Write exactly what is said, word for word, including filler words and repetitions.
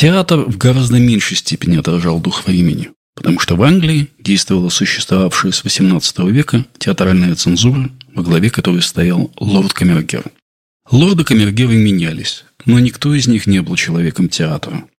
Театр в гораздо меньшей степени отражал дух времени, потому что в Англии действовала существовавшая с восемнадцатого века театральная цензура, во главе которой стоял лорд-камергер. Лорды-камергеры менялись, но никто из них не был человеком театра.